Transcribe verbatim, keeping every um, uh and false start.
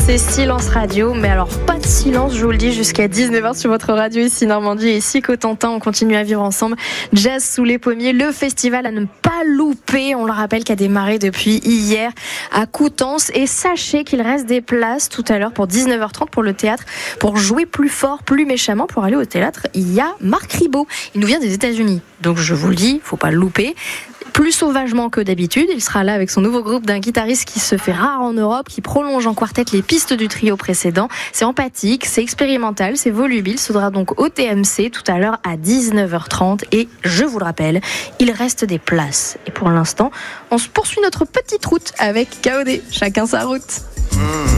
c'est Silence Radio, mais alors pas de silence, je vous le dis, jusqu'à dix-neuf heures sur votre radio ici Normandie et ici Cotentin. On continue à vivre ensemble Jazz sous les pommiers, le festival à ne pas louper. On le rappelle qui a démarré depuis hier à Coutances, et sachez qu'il reste des places tout à l'heure pour dix-neuf heures trente pour le théâtre, pour jouer plus fort, plus méchamment. Pour aller au théâtre, il y a Marc Ribot, il nous vient des États-Unis, donc je vous le dis, faut pas le louper. Plus sauvagement que d'habitude, il sera là avec son nouveau groupe d'un guitariste qui se fait rare en Europe, qui prolonge en quartet les pistes du trio précédent. C'est empathique, c'est expérimental, c'est volubile. Ce sera donc au T M C tout à l'heure à dix-neuf heures trente, et je vous le rappelle, il reste des places. Et pour l'instant, on se poursuit notre petite route avec K O D. Chacun sa route. Mmh.